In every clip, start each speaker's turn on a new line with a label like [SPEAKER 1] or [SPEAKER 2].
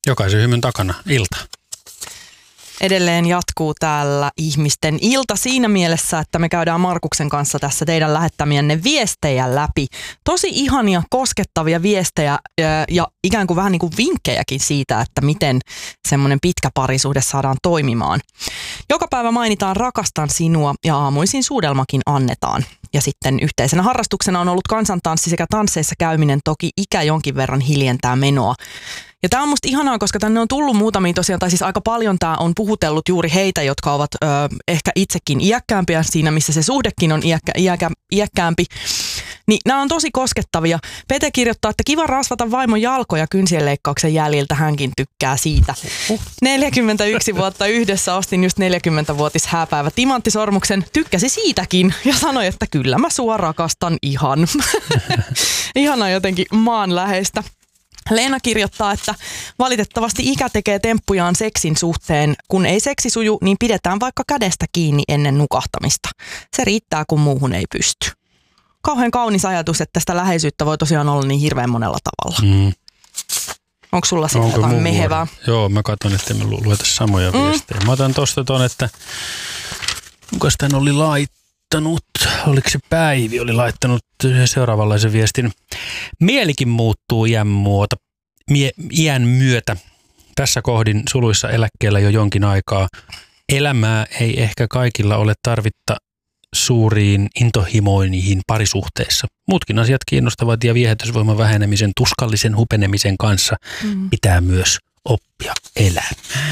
[SPEAKER 1] Jokaisen hymyn takana ilta.
[SPEAKER 2] Edelleen jatkuu täällä ihmisten ilta siinä mielessä, että me käydään Markuksen kanssa tässä teidän lähettämienne viestejä läpi. Tosi ihania, koskettavia viestejä ja ikään kuin vähän niin kuin vinkkejäkin siitä, että miten semmoinen pitkä parisuhde saadaan toimimaan. Joka päivä mainitaan rakastan sinua ja aamuisin suudelmakin annetaan. Ja sitten yhteisenä harrastuksena on ollut kansantanssi sekä tansseissa käyminen, toki ikä jonkin verran hiljentää menoa. Ja tämä on musta ihanaa, koska tänne on tullut muutamia tosiaan, tai siis aika paljon tämä on puhutellut juuri heitä, jotka ovat ehkä itsekin iäkkäämpiä siinä, missä se suhdekin on iäkkäämpi. Niin nämä on tosi koskettavia. Pete kirjoittaa, että kiva rasvata vaimon jalkoja kynsien leikkauksen jäljiltä, hänkin tykkää siitä. 41 vuotta yhdessä, ostin just 40-vuotis hääpäivä timanttisormuksen, tykkäsi siitäkin ja sanoi, että kyllä mä sua rakastan ihan. Ihana jotenkin maanläheistä. Leena kirjoittaa, että valitettavasti ikä tekee temppujaan seksin suhteen. Kun ei seksi suju, niin pidetään vaikka kädestä kiinni ennen nukahtamista. Se riittää, kun muuhun ei pysty. Kauhean kaunis ajatus, että tästä läheisyyttä voi tosiaan olla niin hirveän monella tavalla. Onko sulla sitten jotain mehevää?
[SPEAKER 1] Joo, mä katson, että me lueta samoja viestejä. Mä otan tosta ton, että kukas tän oli laittanut, oliko se Päivi, oli laittanut seuraavanlaisen viestin. Mielikin muuttuu iän myötä. Tässä kohdin suluissa eläkkeellä jo jonkin aikaa. Elämää ei ehkä kaikilla ole tarvitta suuriin intohimoihin parisuhteissa. Muutkin asiat kiinnostavat ja viehätysvoiman vähenemisen, tuskallisen hupenemisen kanssa pitää myös oppia elämään.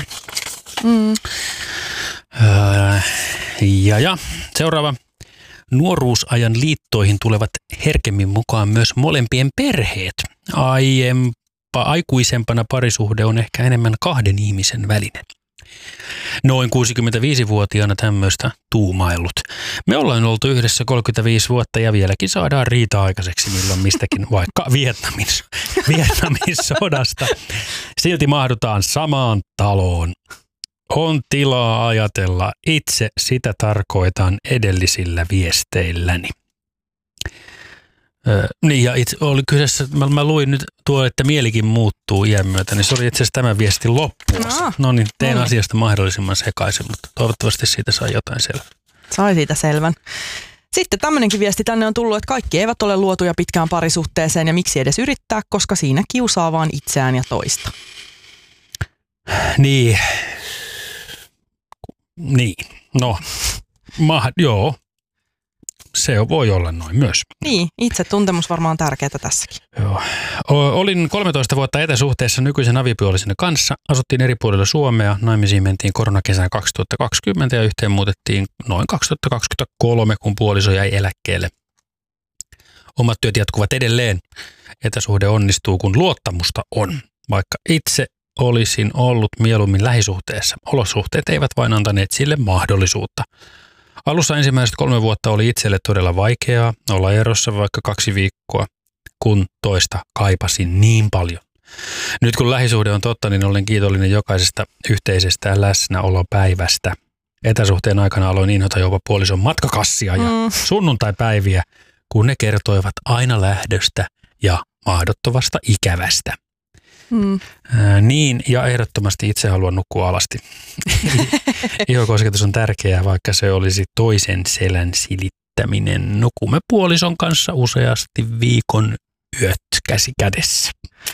[SPEAKER 1] Ja seuraava. Nuoruusajan liittoihin tulevat herkemmin mukaan myös molempien perheet. Aikuisempana parisuhde on ehkä enemmän kahden ihmisen välinen. Noin 65-vuotiaana tämmöistä tuumaillut. Me ollaan oltu yhdessä 35 vuotta ja vieläkin saadaan riita aikaiseksi milloin mistäkin, vaikka Vietnamin sodasta. Silti mahdutaan samaan taloon. On tilaa ajatella. Itse sitä tarkoitan edellisillä viesteilläni. Niin ja itse oli kyseessä, mä luin nyt tuo, että mielikin muuttuu iän myötä, niin se oli itse asiassa tämän viestin loppuosa. No niin, teen asiasta mahdollisimman sekaisen, mutta toivottavasti siitä sai jotain selvää.
[SPEAKER 2] Sai siitä selvän. Sitten tämmöinenkin viesti tänne on tullut, että kaikki eivät ole luotuja pitkään parisuhteeseen ja miksi edes yrittää, koska siinä kiusaa vaan itseään ja toista.
[SPEAKER 1] Niin, no, joo. Se voi olla noin myös.
[SPEAKER 2] Niin, itsetuntemus varmaan on tärkeää tässäkin.
[SPEAKER 1] Joo. Olin 13 vuotta etäsuhteessa nykyisen avipuoliseni kanssa. Asuttiin eri puolilla Suomea. Naimisiin mentiin koronakesänä 2020 ja yhteen muutettiin noin 2023, kun puoliso jäi eläkkeelle. Omat työt jatkuvat edelleen. Etäsuhde onnistuu, kun luottamusta on. Vaikka itse olisin ollut mieluummin lähisuhteessa. Olosuhteet eivät vain antaneet sille mahdollisuutta. Alussa ensimmäiset 3 vuotta oli itselle todella vaikeaa olla erossa vaikka 2 viikkoa, kun toista kaipasin niin paljon. Nyt kun lähisuhde on totta, niin olen kiitollinen jokaisesta yhteisestä läsnäolopäivästä. Etäsuhteen aikana aloin inhota jopa puolison matkakassia ja sunnuntaipäiviä, kun ne kertoivat aina lähdöstä ja mahdottomasta ikävästä. Niin, ja ehdottomasti itse haluan nukkua alasti. Ihokosketus on tärkeää, vaikka se olisi toisen selän silittäminen. Nukumme puolison kanssa useasti viikon yöt käsi kädessä.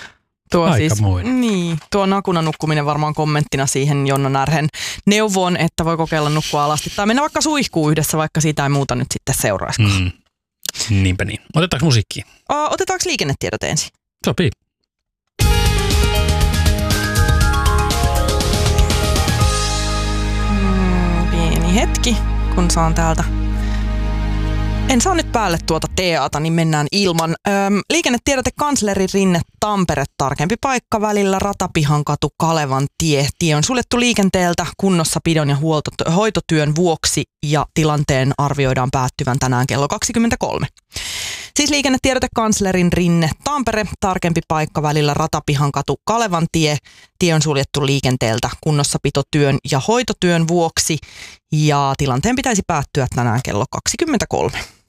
[SPEAKER 2] Tuo nakuna nukkuminen varmaan kommenttina siihen Jonna Närhen neuvoon, että voi kokeilla nukkua alasti. Tai mennä vaikka suihkuun yhdessä, vaikka siitä ei muuta nyt sitten seuraisikaan.
[SPEAKER 1] Niinpä niin. Otetaanko musiikkia?
[SPEAKER 2] Otetaanko liikennetiedot ensin?
[SPEAKER 1] Sopii.
[SPEAKER 2] Hetki, kun saan täältä. En saa nyt päälle tuota teata, niin mennään ilman. Liikennetiedote kansleri Rinne Tampere, tarkempi paikka välillä Ratapihankatu Kalevan tie. Tie on suljettu liikenteeltä kunnossapidon ja hoitotyön vuoksi ja tilanteen arvioidaan päättyvän tänään kello 23. Siis liikennetiedote kanslerin Rinne Tampere, tarkempi paikka välillä Ratapihankatu Kalevan tie. Tie on suljettu liikenteeltä kunnossapitotyön ja hoitotyön vuoksi ja tilanteen pitäisi päättyä tänään kello 23.